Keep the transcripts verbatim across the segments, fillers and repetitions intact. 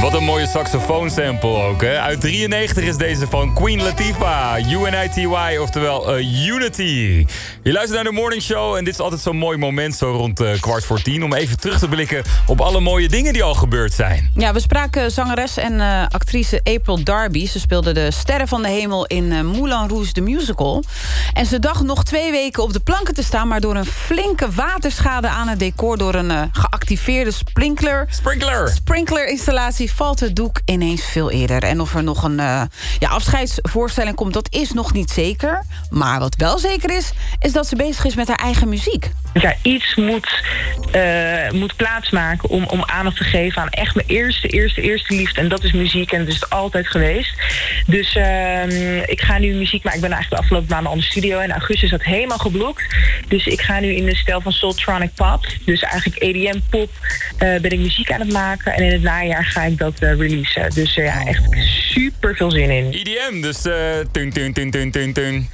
Wat een mooie saxofoonsample ook, hè? Uit drieënnegentig is deze van Queen Latifah, U N I T Y, oftewel uh, Unity. Je luistert naar de Morning Show en dit is altijd zo'n mooi moment, zo rond uh, kwart voor tien, om even terug te blikken op alle mooie dingen die al gebeurd zijn. Ja, we spraken zangeres en uh, actrice April Darby. Ze speelde de Sterren van de Hemel in uh, Moulin Rouge, de musical. En ze dacht nog twee weken op de planken te staan, maar door een flinke waterschade aan het decor, door een uh, geactiveerde sprinkler... Sprinkler! Sprinkler-installatie valt het doek ineens veel eerder. En of er nog een uh, ja, afscheidsvoorstelling komt, dat is nog niet zeker. Maar wat wel zeker is, is dat ze bezig is met haar eigen muziek. Ja, iets moet, uh, moet plaatsmaken om, om aandacht te geven aan echt mijn eerste, eerste, eerste liefde. En dat is muziek en dat is het altijd geweest. Dus uh, ik ga nu muziek maken. Ik ben eigenlijk de afgelopen maanden al in de studio. En in augustus is dat helemaal geblokt. Dus ik ga nu in de stijl van Soultronic Pop. Dus eigenlijk E D M-pop uh, ben ik muziek aan het maken. En in het najaar ga ik dat uh, releasen. Dus uh, ja, echt super veel zin in. E D M, dus uh, tun, tun, tun, tun, tun, tun.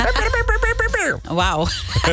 Wauw.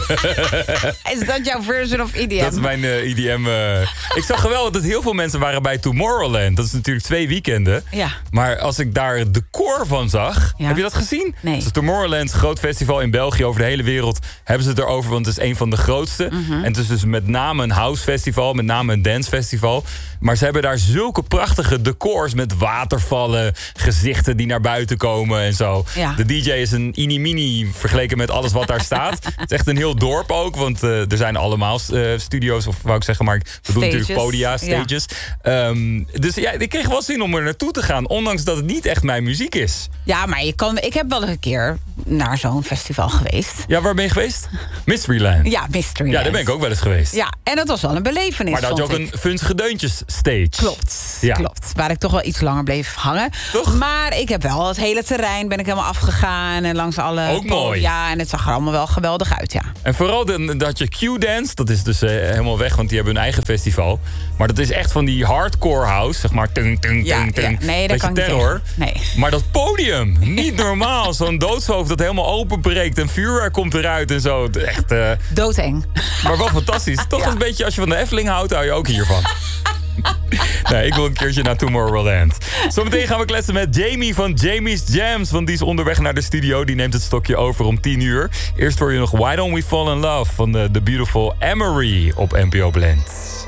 Is dat jouw version of E D M? Dat is mijn uh, E D M. Uh... ik zag wel dat heel veel mensen waren bij Tomorrowland. Dat is natuurlijk twee weekenden. Ja. Maar als ik daar de core van zag... Ja. Heb je dat gezien? Nee. Dus Tomorrowland, groot festival in België. Over de hele wereld hebben ze het erover, want het is een van de grootste. Mm-hmm. En het is dus met name een house festival, met name een dance festival. Maar ze hebben daar zulke prachtige decors met watervallen, gezichten die naar buiten komen en zo. Ja. De D J is een mini-mini vergeleken met alles wat daar staat. Het is echt een heel dorp ook, want uh, er zijn allemaal uh, studio's, of wou ik zeggen, maar ik bedoel stages. natuurlijk podia, stages. Ja. Um, dus ja, ik kreeg wel zin om er naartoe te gaan, ondanks dat het niet echt mijn muziek is. Ja, maar je kan, ik heb wel een keer naar zo'n festival geweest. Ja, waar ben je geweest? Mysteryland. Ja, Mysteryland. Ja, daar ben ik ook wel eens geweest. Ja, en dat was wel een belevenis. Maar daar had je ook ik. een funzige deuntjes stage. Klopt, ja. klopt. Waar ik toch wel iets langer bleef hangen. Toch? Maar ik heb wel het hele terrein ben ik helemaal afgegaan. En langs alle... Ook mooi. Ja, en het zag er allemaal wel geweldig uit, ja. En vooral de, dat je Q-Dance, dat is dus uh, helemaal weg, want die hebben hun eigen festival. Maar dat is echt van die hardcore house, zeg maar. Tung, tung, ja, tung, tung. Ja. Nee, dat kan terror. niet nee. Maar dat podium, niet normaal. Zo'n doodshoofd dat helemaal openbreekt en vuurwerk komt eruit en zo. Echt... Uh, doodeng. Maar wel fantastisch. Toch ja. Een beetje, als je van de Efteling houdt, hou je ook hiervan. Nee, ik wil een keertje naar Tomorrowland. Zometeen gaan we kletsen met Jamie van Jamie's Jams. Want die is onderweg naar de studio. Die neemt het stokje over om tien uur. Eerst hoor je nog Why Don't We Fall In Love van de, de beautiful Emery op N P O Blend.